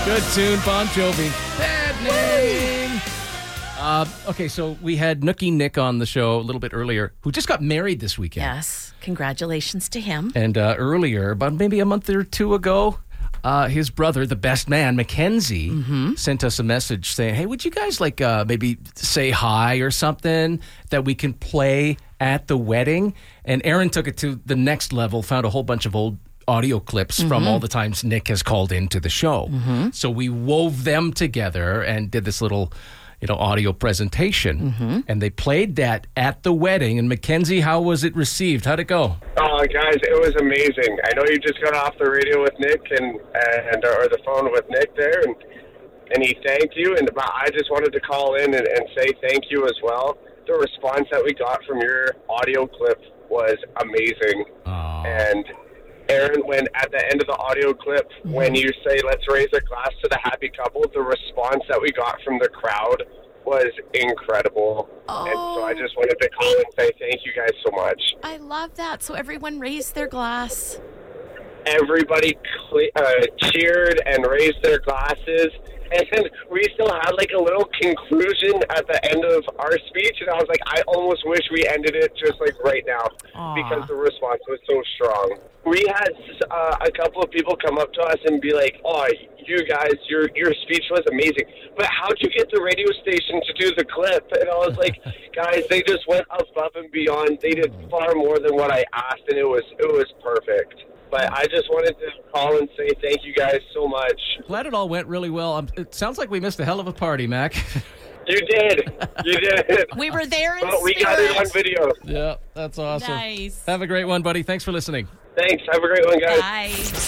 Good tune, Bon Jovi. Bad name. Okay, so we had Nookie Nick on the show a little bit earlier, who just got married this weekend. Yes, congratulations to him. And earlier, about maybe a month or two ago, his brother, the best man, Mackenzie, sent us a message saying, hey, would you guys maybe say hi or something that we can play at the wedding? And Aaron took it to the next level, found a whole bunch of old audio clips from all the times Nick has called into the show. So we wove them together and did this little audio presentation. And they played that at the wedding. And Mackenzie, how was it received? How'd it go? Oh, guys, it was amazing. I know you just got off the radio with Nick or the phone with Nick there, and he thanked you. And I just wanted to call in and say thank you as well. The response that we got from your audio clip was amazing. And Aaron, when at the end of the audio clip, when you say, let's raise a glass to the happy couple, the response that we got from the crowd was incredible. And so I just wanted to call and say thank you guys so much. I love that. So everyone raised their glass. Everybody cheered and raised their glasses. And we still had a little conclusion at the end of our speech. And I was like, I almost wish we ended it just right now. Because the response was so strong. We had a couple of people come up to us and be like, oh, you guys, your speech was amazing. But how'd you get the radio station to do the clip? And I was like, guys, they just went above and beyond. They did far more than what I asked, and it was perfect. But I just wanted to call and say thank you guys so much. Glad it all went really well. It sounds like we missed a hell of a party, Mac. You did. You did. We were there in But we got it on video. Yeah, that's awesome. Nice. Have a great one, buddy. Thanks for listening. Thanks. Have a great one, guys. Bye.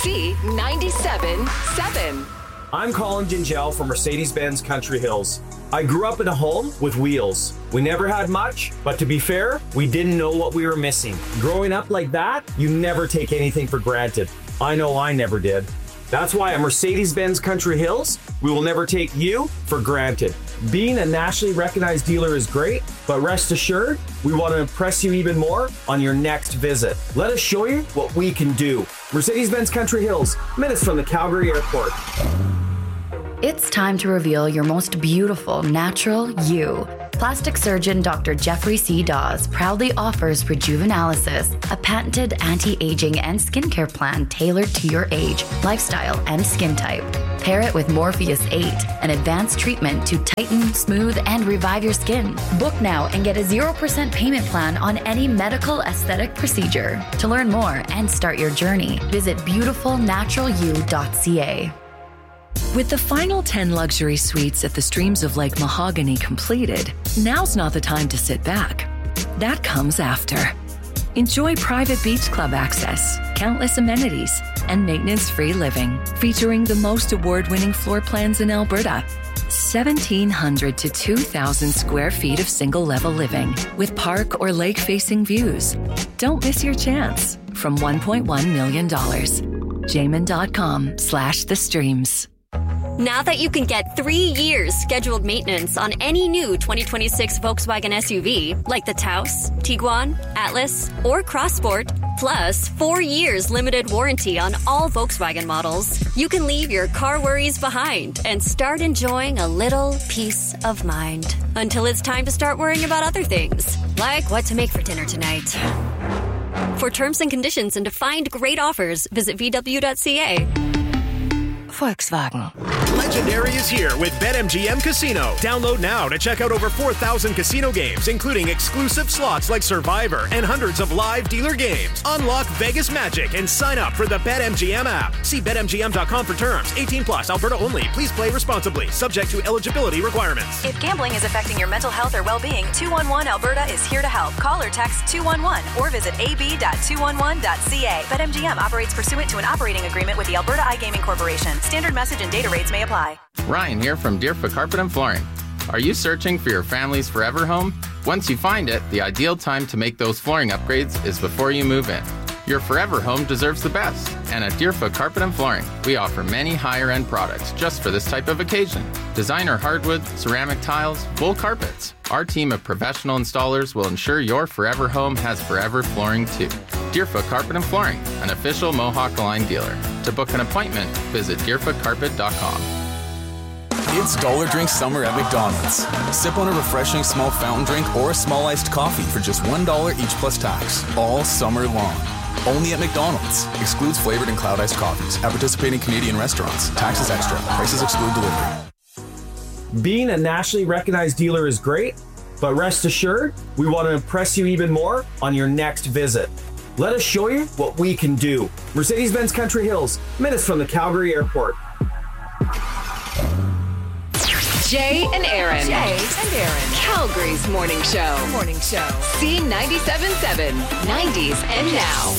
C97.7. I'm Colin Gingell from Mercedes-Benz Country Hills. I grew up in a home with wheels. We never had much, but to be fair, we didn't know what we were missing. Growing up like that, you never take anything for granted. I know I never did. That's why at Mercedes-Benz Country Hills, we will never take you for granted. Being a nationally recognized dealer is great, but rest assured, we want to impress you even more on your next visit. Let us show you what we can do. Mercedes-Benz Country Hills, minutes from the Calgary Airport. It's time to reveal your most beautiful, natural you. Plastic surgeon Dr. Jeffrey C. Dawes proudly offers Rejuvenalysis, a patented anti-aging and skincare plan tailored to your age, lifestyle, and skin type. Pair it with Morpheus 8, an advanced treatment to tighten, smooth, and revive your skin. Book now and get a 0% payment plan on any medical aesthetic procedure. To learn more and start your journey, visit beautifulnaturalyou.ca. With the final 10 luxury suites at the Streams of Lake Mahogany completed, now's not the time to sit back. That comes after. Enjoy private beach club access, countless amenities, and maintenance-free living, featuring the most award-winning floor plans in Alberta. 1,700 to 2,000 square feet of single-level living with park or lake-facing views. Don't miss your chance. From $1.1 million. Jamin.com/the streams. Now that you can get 3 years scheduled maintenance on any new 2026 Volkswagen SUV, like the Taos, Tiguan, Atlas, or Crossport, plus 4 years limited warranty on all Volkswagen models, you can leave your car worries behind and start enjoying a little peace of mind. Until it's time to start worrying about other things, like what to make for dinner tonight. For terms and conditions and to find great offers, visit VW.ca. Volkswagen. Legendary is here with BetMGM Casino. Download now to check out over 4,000 casino games, including exclusive slots like Survivor and hundreds of live dealer games. Unlock Vegas magic and sign up for the BetMGM app. See BetMGM.com for terms. 18 plus, Alberta only. Please play responsibly. Subject to eligibility requirements. If gambling is affecting your mental health or well-being, 211 Alberta is here to help. Call or text 211 or visit ab.211.ca. BetMGM operates pursuant to an operating agreement with the Alberta iGaming Corporation. Standard message and data rates may apply. Ryan here from Deerfoot Carpet and Flooring. Are you searching for your family's forever home? Once you find it, the ideal time to make those flooring upgrades is before you move in. Your forever home deserves the best. And at Deerfoot Carpet and Flooring, we offer many higher-end products just for this type of occasion. Designer hardwood, ceramic tiles, wool carpets. Our team of professional installers will ensure your forever home has forever flooring too. Deerfoot Carpet and Flooring, an official Mohawk Line dealer. To book an appointment, visit deerfootcarpet.com. It's Dollar Drink Summer at McDonald's. Sip on a refreshing small fountain drink or a small iced coffee for just $1 each plus tax, all summer long. Only at McDonald's. Excludes flavored and cloud iced coffees at participating Canadian restaurants. Taxes extra. Prices exclude delivery. Being a nationally recognized dealer is great, but rest assured, we want to impress you even more on your next visit. Let us show you what we can do. Mercedes-Benz Country Hills, minutes from the Calgary Airport. Jay and Aaron. Calgary's morning show. C97.7. 90s and now.